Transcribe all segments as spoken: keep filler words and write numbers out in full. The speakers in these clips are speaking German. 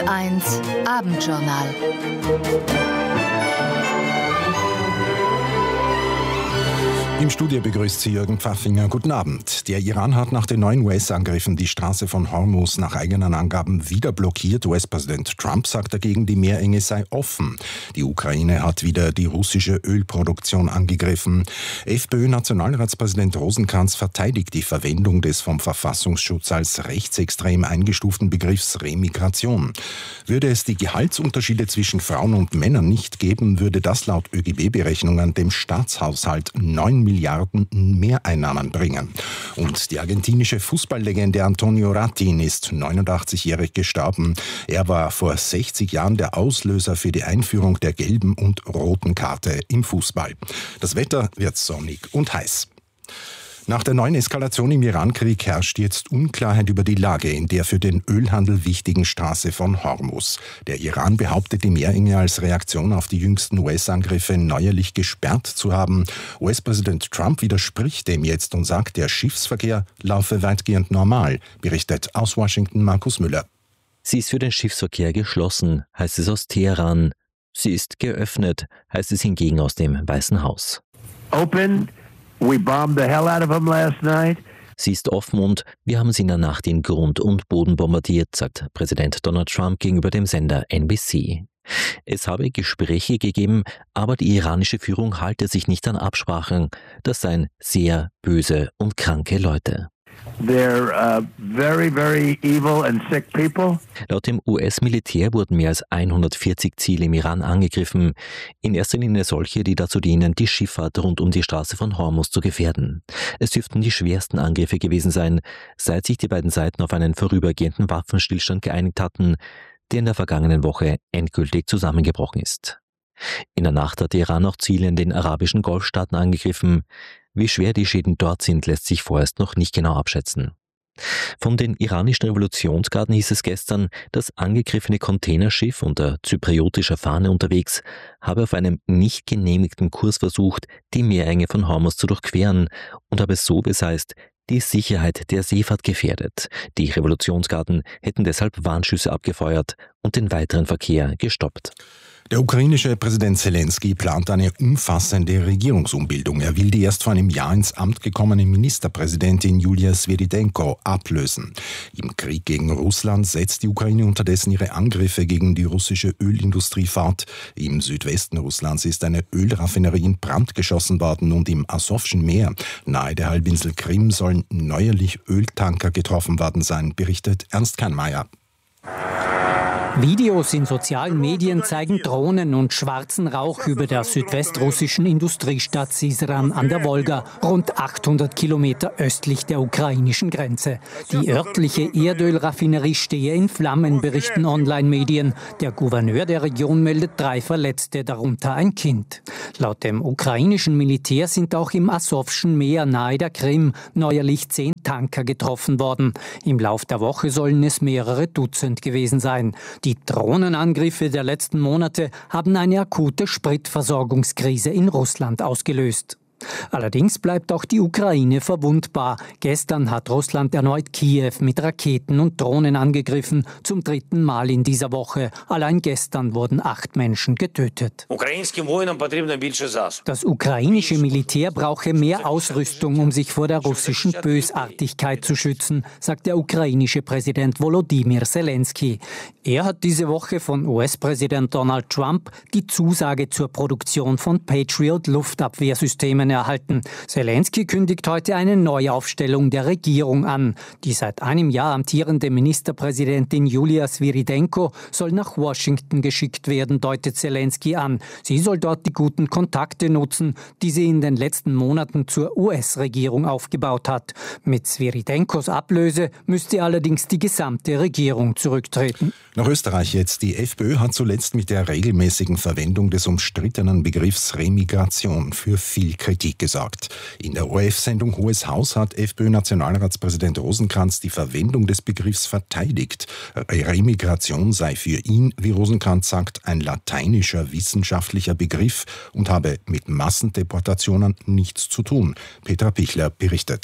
eins Abendjournal. Im Studio begrüßt Sie Jürgen Pfaffinger. Guten Abend. Der Iran hat nach den neuen U S-Angriffen die Straße von Hormuz nach eigenen Angaben wieder blockiert. U S-Präsident Trump sagt dagegen, die Meerenge sei offen. Die Ukraine hat wieder die russische Ölproduktion angegriffen. FPÖ-Nationalratspräsident Rosenkranz verteidigt die Verwendung des vom Verfassungsschutz als rechtsextrem eingestuften Begriffs Remigration. Würde es die Gehaltsunterschiede zwischen Frauen und Männern nicht geben, würde das laut Ö G B-Berechnungen dem Staatshaushalt neun Milliarden Mehreinnahmen bringen. Und die argentinische Fußballlegende Antonio Rattin ist neunundachtzigjährig gestorben. Er war vor sechzig Jahren der Auslöser für die Einführung der gelben und roten Karte im Fußball. Das Wetter wird sonnig und heiß. Nach der neuen Eskalation im Iran-Krieg herrscht jetzt Unklarheit über die Lage in der für den Ölhandel wichtigen Straße von Hormuz. Der Iran behauptet, die Meerenge als Reaktion auf die jüngsten U S-Angriffe neuerlich gesperrt zu haben. U S-Präsident Trump widerspricht dem jetzt und sagt, der Schiffsverkehr laufe weitgehend normal, berichtet aus Washington Markus Müller. Sie ist für den Schiffsverkehr geschlossen, heißt es aus Teheran. Sie ist geöffnet, heißt es hingegen aus dem Weißen Haus. Open. We bombed the hell out of them last night. Sie ist offen und wir haben sie in der Nacht in Grund und Boden bombardiert, sagt Präsident Donald Trump gegenüber dem Sender N B C. Es habe Gespräche gegeben, aber die iranische Führung halte sich nicht an Absprachen. Das seien sehr böse und kranke Leute. They're uh, very, very evil and sick people. Laut dem U S-Militär wurden mehr als hundertvierzig Ziele im Iran angegriffen. In erster Linie solche, die dazu dienen, die Schifffahrt rund um die Straße von Hormuz zu gefährden. Es dürften die schwersten Angriffe gewesen sein, seit sich die beiden Seiten auf einen vorübergehenden Waffenstillstand geeinigt hatten, der in der vergangenen Woche endgültig zusammengebrochen ist. In der Nacht hat Iran auch Ziele in den arabischen Golfstaaten angegriffen. Wie schwer die Schäden dort sind, lässt sich vorerst noch nicht genau abschätzen. Von den iranischen Revolutionsgarden hieß es gestern, das angegriffene Containerschiff unter zypriotischer Fahne unterwegs habe auf einem nicht genehmigten Kurs versucht, die Meerenge von Hormuz zu durchqueren und habe so, wie es heißt, die Sicherheit der Seefahrt gefährdet. Die Revolutionsgarden hätten deshalb Warnschüsse abgefeuert und den weiteren Verkehr gestoppt. Der ukrainische Präsident Zelensky plant eine umfassende Regierungsumbildung. Er will die erst vor einem Jahr ins Amt gekommene Ministerpräsidentin Julia Sviridenko ablösen. Im Krieg gegen Russland setzt die Ukraine unterdessen ihre Angriffe gegen die russische Ölindustrie fort. Im Südwesten Russlands ist eine Ölraffinerie in Brand geschossen worden und im Asowschen Meer, nahe der Halbinsel Krim, sollen neuerlich Öltanker getroffen worden sein, berichtet Ernst Kahnmeier. Videos in sozialen Medien zeigen Drohnen und schwarzen Rauch über der südwestrussischen Industriestadt Syzran an der Wolga, rund achthundert Kilometer östlich der ukrainischen Grenze. Die örtliche Erdölraffinerie stehe in Flammen, berichten Online-Medien. Der Gouverneur der Region meldet drei Verletzte, darunter ein Kind. Laut dem ukrainischen Militär sind auch im Asowschen Meer nahe der Krim neuerlich zehn Tanker getroffen worden. Im Lauf der Woche sollen es mehrere Dutzend gewesen sein. Die Drohnenangriffe der letzten Monate haben eine akute Spritversorgungskrise in Russland ausgelöst. Allerdings bleibt auch die Ukraine verwundbar. Gestern hat Russland erneut Kiew mit Raketen und Drohnen angegriffen, zum dritten Mal in dieser Woche. Allein gestern wurden acht Menschen getötet. Das ukrainische Militär brauche mehr Ausrüstung, um sich vor der russischen Bösartigkeit zu schützen, sagt der ukrainische Präsident Volodymyr Zelensky. Er hat diese Woche von U S-Präsident Donald Trump die Zusage zur Produktion von Patriot-Luftabwehrsystemen erhalten. Zelensky kündigt heute eine Neuaufstellung der Regierung an. Die seit einem Jahr amtierende Ministerpräsidentin Julia Sviridenko soll nach Washington geschickt werden, deutet Zelensky an. Sie soll dort die guten Kontakte nutzen, die sie in den letzten Monaten zur U S-Regierung aufgebaut hat. Mit Sviridenkos Ablöse müsste allerdings die gesamte Regierung zurücktreten. Nach Österreich jetzt. Die FPÖ hat zuletzt mit der regelmäßigen Verwendung des umstrittenen Begriffs Remigration für viel Kritik gesorgt. In der O R F-Sendung Hohes Haus hat FPÖ-Nationalratspräsident Rosenkranz die Verwendung des Begriffs verteidigt. Remigration sei für ihn, wie Rosenkranz sagt, ein lateinischer wissenschaftlicher Begriff und habe mit Massendeportationen nichts zu tun. Petra Pichler berichtet.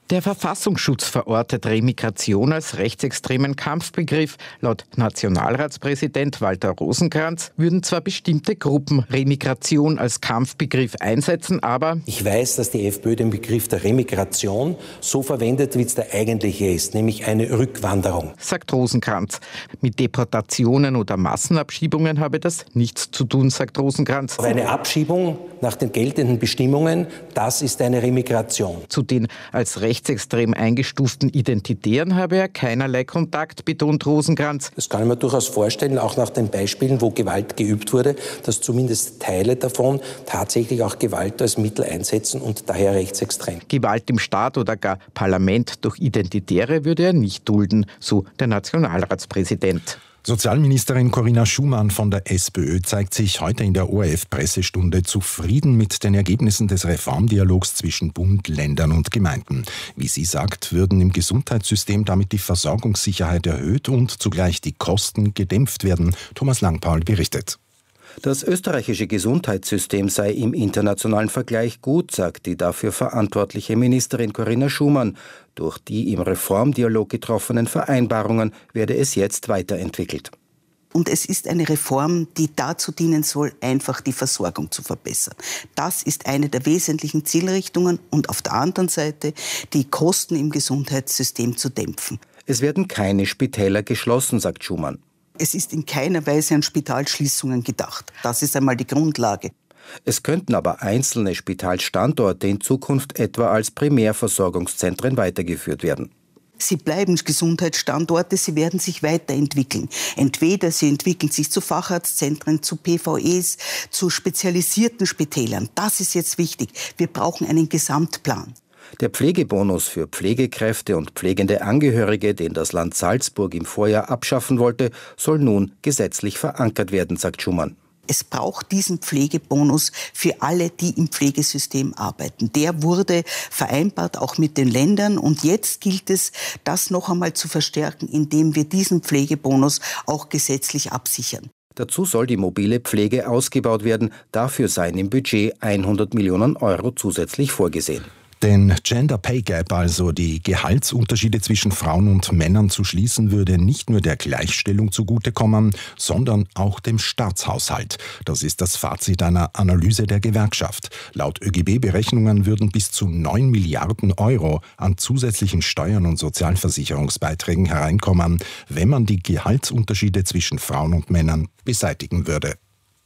Der Verfassungsschutz verortet Remigration als rechtsextremen Kampfbegriff. Laut Nationalratspräsident Walter Rosenkranz würden zwar bestimmte Gruppen Remigration als Kampfbegriff einsetzen, aber ich weiß, dass die FPÖ den Begriff der Remigration so verwendet, wie es der eigentliche ist, nämlich eine Rückwanderung, sagt Rosenkranz. Mit Deportationen oder Massenabschiebungen habe das nichts zu tun, sagt Rosenkranz. Aber eine Abschiebung nach den geltenden Bestimmungen, das ist eine Remigration. Zu den als rechtsextrem eingestuften Identitären habe er keinerlei Kontakt, betont Rosenkranz. Das kann ich mir durchaus vorstellen, auch nach den Beispielen, wo Gewalt geübt wurde, dass zumindest Teile davon tatsächlich auch Gewalt als Mittel einsetzen und daher rechtsextrem. Gewalt im Staat oder gar Parlament durch Identitäre würde er nicht dulden, so der Nationalratspräsident. Sozialministerin Corinna Schumann von der SPÖ zeigt sich heute in der O R F-Pressestunde zufrieden mit den Ergebnissen des Reformdialogs zwischen Bund, Ländern und Gemeinden. Wie sie sagt, würden im Gesundheitssystem damit die Versorgungssicherheit erhöht und zugleich die Kosten gedämpft werden. Thomas Langpaul berichtet. Das österreichische Gesundheitssystem sei im internationalen Vergleich gut, sagt die dafür verantwortliche Ministerin Corinna Schumann. Durch die im Reformdialog getroffenen Vereinbarungen werde es jetzt weiterentwickelt. Und es ist eine Reform, die dazu dienen soll, einfach die Versorgung zu verbessern. Das ist eine der wesentlichen Zielrichtungen und auf der anderen Seite die Kosten im Gesundheitssystem zu dämpfen. Es werden keine Spitäler geschlossen, sagt Schumann. Es ist in keiner Weise an Spitalschließungen gedacht. Das ist einmal die Grundlage. Es könnten aber einzelne Spitalstandorte in Zukunft etwa als Primärversorgungszentren weitergeführt werden. Sie bleiben Gesundheitsstandorte, sie werden sich weiterentwickeln. Entweder sie entwickeln sich zu Facharztzentren, zu P V Es, zu spezialisierten Spitälern. Das ist jetzt wichtig. Wir brauchen einen Gesamtplan. Der Pflegebonus für Pflegekräfte und pflegende Angehörige, den das Land Salzburg im Vorjahr abschaffen wollte, soll nun gesetzlich verankert werden, sagt Schumann. Es braucht diesen Pflegebonus für alle, die im Pflegesystem arbeiten. Der wurde vereinbart, auch mit den Ländern. Und jetzt gilt es, das noch einmal zu verstärken, indem wir diesen Pflegebonus auch gesetzlich absichern. Dazu soll die mobile Pflege ausgebaut werden. Dafür seien im Budget hundert Millionen Euro zusätzlich vorgesehen. Den Gender Pay Gap, also die Gehaltsunterschiede zwischen Frauen und Männern zu schließen, würde nicht nur der Gleichstellung zugutekommen, sondern auch dem Staatshaushalt. Das ist das Fazit einer Analyse der Gewerkschaft. Laut Ö G B-Berechnungen würden bis zu neun Milliarden Euro an zusätzlichen Steuern und Sozialversicherungsbeiträgen hereinkommen, wenn man die Gehaltsunterschiede zwischen Frauen und Männern beseitigen würde.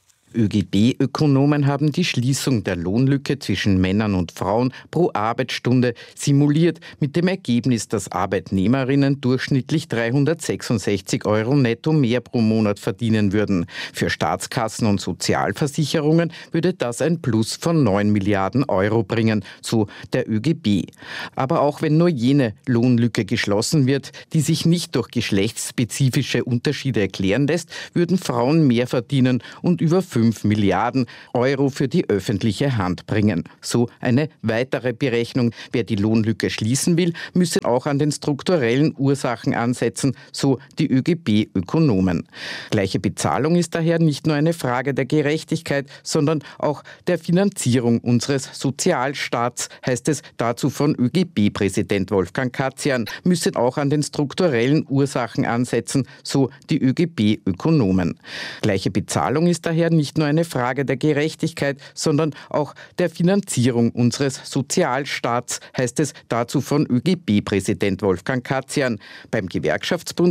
Ö G B-Ökonomen haben die Schließung der Lohnlücke zwischen Männern und Frauen pro Arbeitsstunde simuliert, mit dem Ergebnis, dass Arbeitnehmerinnen durchschnittlich dreihundertsechsundsechzig Euro netto mehr pro Monat verdienen würden. Für Staatskassen und Sozialversicherungen würde das ein Plus von neun Milliarden Euro bringen, so der Ö G B. Aber auch wenn nur jene Lohnlücke geschlossen wird, die sich nicht durch geschlechtsspezifische Unterschiede erklären lässt, würden Frauen mehr verdienen und über fünf Milliarden Euro für die öffentliche Hand bringen. So eine weitere Berechnung. Wer die Lohnlücke schließen will, müsse auch an den strukturellen Ursachen ansetzen, so die Ö G B-Ökonomen. Gleiche Bezahlung ist daher nicht nur eine Frage der Gerechtigkeit, sondern auch der Finanzierung unseres Sozialstaats, heißt es dazu von Ö G B-Präsident Wolfgang Katzian, müsse auch an den strukturellen Ursachen ansetzen, so die Ö G B-Ökonomen. Gleiche Bezahlung ist daher nicht nur eine Frage der Gerechtigkeit, sondern auch der Finanzierung unseres Sozialstaats, heißt es dazu von Ö G B-Präsident Wolfgang Katzian. Beim Gewerkschaftsbund